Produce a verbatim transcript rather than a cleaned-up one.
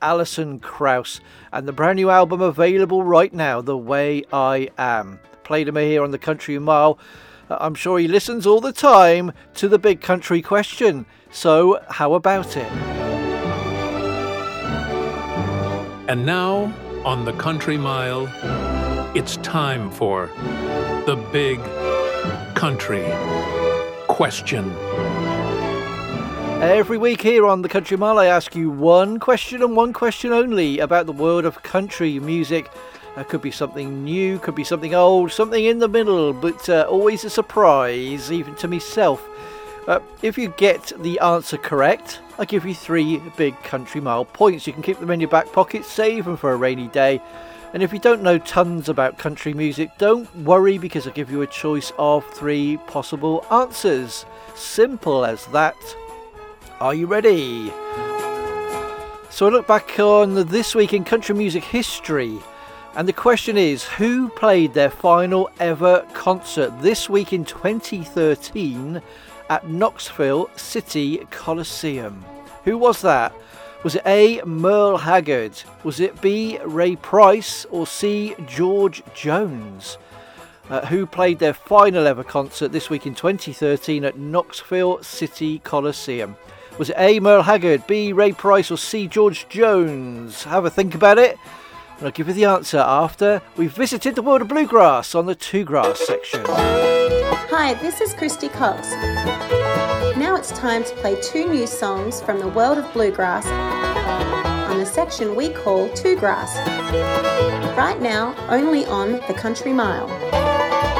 Alison Krauss, and the brand new album available right now, The Way I Am. Played him here on the Country Mile. Uh, I'm sure he listens all the time to the Big Country Question. So, how about it? And now, on the Country Mile, it's time for the Big Country Question. Every week here on the Country Mile, I ask you one question and one question only about the world of country music. It could be something new, could be something old, something in the middle, but uh, always a surprise, even to myself. Uh, if you get the answer correct, I give you three Big Country Mile points. You can keep them in your back pocket, save them for a rainy day. And if you don't know tons about country music, don't worry, because I'll give you a choice of three possible answers. Simple as that. Are you ready? So I look back on this week in country music history, and the question is, who played their final ever concert this week in twenty thirteen at Knoxville City Coliseum? Who was that? Was it A, Merle Haggard? Was it B, Ray Price? Or C, George Jones? Uh, who played their final ever concert this week in twenty thirteen at Knoxville City Coliseum? Was it A, Merle Haggard, B, Ray Price, or C, George Jones? Have a think about it, and I'll give you the answer after we've visited the world of bluegrass on the Two Grass section. Hi, this is Christy Cox. Now it's time to play two new songs from the world of bluegrass on the section we call Two Grass. Right now, only on the Country Mile.